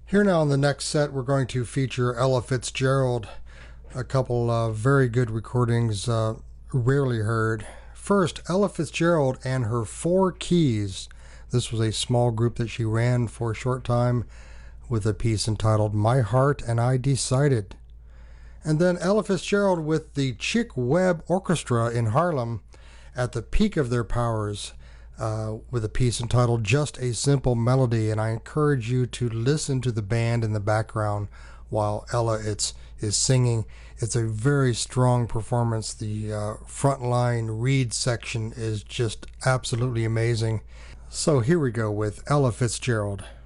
Here now in the next set, we're going to feature Ella Fitzgerald, a couple of very good recordings, rarely heard. First, Ella Fitzgerald and her Four Keys. This was a small group that she ran for a short time with a piece entitled My Heart and I Decided. And then Ella Fitzgerald with the Chick Webb Orchestra in Harlem at the peak of their powers, with a piece entitled Just a Simple Melody. And I encourage you to listen to the band in the background while Ella is singing. It's a very strong performance. The frontline reed section is just absolutely amazing. So here we go with Ella Fitzgerald.